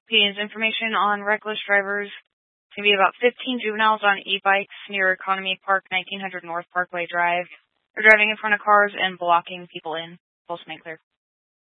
PD's information on reckless drivers. It's going to be about 15 juveniles on e-bikes near Economy Park, 1900 North Parkway Drive. They're driving in front of cars and blocking people in. Full clear.